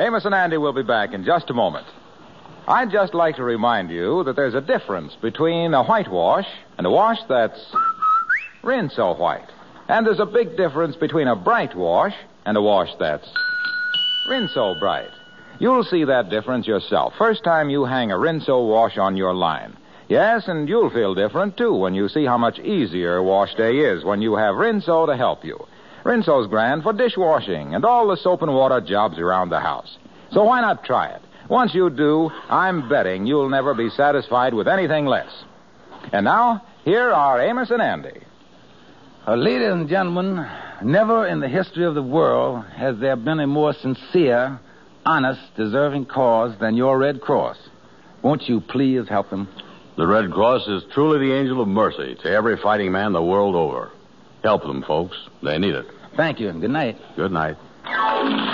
Amos and Andy will be back in just a moment. I'd just like to remind you that there's a difference between a whitewash and a wash that's rinse-o-white. And there's a big difference between a bright wash and a wash that's rinse-o-bright. You'll see that difference yourself first time you hang a rinse-o-wash on your line. Yes, and you'll feel different, too, when you see how much easier wash day is when you have Rinso to help you. Rinso's grand for dishwashing and all the soap and water jobs around the house. So why not try it? Once you do, I'm betting you'll never be satisfied with anything less. And now, here are Amos and Andy. Ladies and gentlemen, never in the history of the world has there been a more sincere, honest, deserving cause than your Red Cross. Won't you please help them? The Red Cross is truly the angel of mercy to every fighting man the world over. Help them, folks. They need it. Thank you, and good night. Good night.